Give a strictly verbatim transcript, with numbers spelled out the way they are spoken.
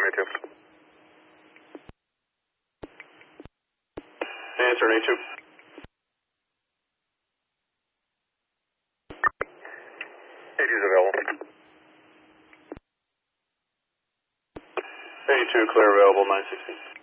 A two. Answer A two. A two is available. A two clear available, nine sixteen.